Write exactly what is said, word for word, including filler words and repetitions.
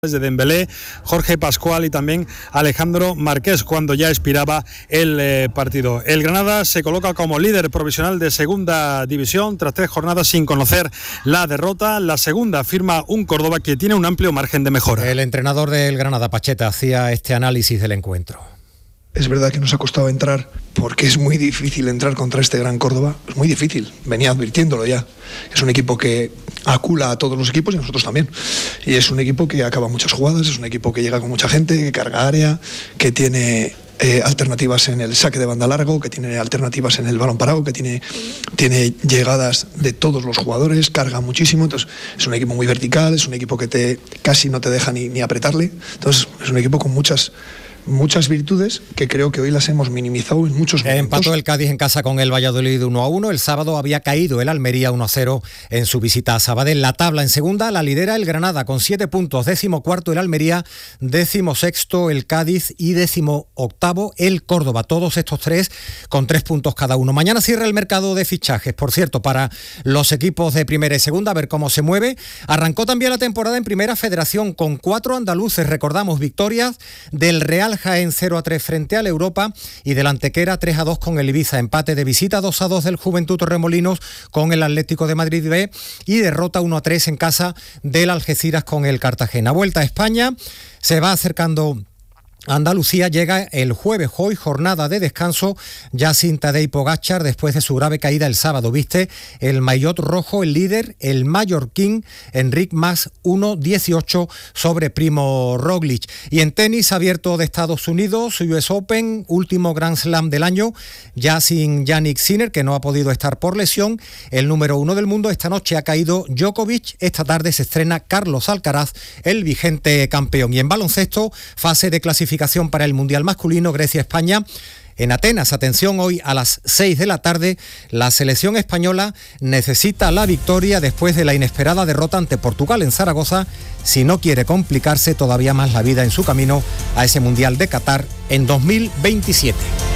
de Dembélé, Jorge Pascual y también Alejandro Marqués cuando ya expiraba el eh, partido. El Granada se coloca como líder provisional de segunda división tras tres jornadas sin conocer la derrota. La segunda firma un Córdoba que tiene un amplio margen de mejora. El entrenador del Granada, Pacheta, hacía este análisis del encuentro. Es verdad que nos ha costado entrar porque es muy difícil entrar contra este gran Córdoba, es muy difícil, venía advirtiéndolo ya. Es un equipo que acula a todos los equipos y a nosotros también. Y es un equipo que acaba muchas jugadas, es un equipo que llega con mucha gente, que carga área, que tiene eh, alternativas en el saque de banda largo, que tiene alternativas en el balón parado, que tiene, tiene llegadas de todos los jugadores, carga muchísimo. Entonces es un equipo muy vertical, es un equipo que te casi no te deja ni, ni apretarle. Entonces es un equipo con muchas... muchas virtudes que creo que hoy las hemos minimizado en muchos momentos. Empató el Cádiz en casa con el Valladolid uno a uno. El sábado había caído el Almería uno a cero en su visita a Sabadell. La tabla en segunda la lidera el Granada con siete puntos, décimo cuarto el Almería, décimo sexto el Cádiz y décimo octavo el Córdoba. Todos estos tres con tres puntos cada uno. Mañana cierra el mercado de fichajes, por cierto, para los equipos de primera y segunda, a ver cómo se mueve. Arrancó también la temporada en Primera Federación con cuatro andaluces, recordamos, victorias del Real Jaén cero a tres frente al Europa y del Antequera tres a dos con el Ibiza, empate de visita dos a dos del Juventud Torremolinos con el Atlético de Madrid B y derrota uno a tres en casa del Algeciras con el Cartagena. Vuelta a España, se va acercando Andalucía, llega el jueves, hoy jornada de descanso ya sin Tadej Pogačar después de su grave caída el sábado. Viste el maillot rojo, el líder, el mallorquín Enric Mas uno dieciocho sobre Primo Roglic. Y en tenis abierto de Estados Unidos, U S Open, último Grand Slam del año, ya sin Jannik Sinner, que no ha podido estar por lesión. El número uno del mundo esta noche ha caído Djokovic, esta tarde se estrena Carlos Alcaraz, el vigente campeón. Y en baloncesto, fase de clasificación para el Mundial masculino, Grecia-España. En Atenas, atención, hoy a las seis de la tarde, la selección española necesita la victoria después de la inesperada derrota ante Portugal en Zaragoza, si no quiere complicarse todavía más la vida en su camino a ese Mundial de Qatar en dos mil veintisiete.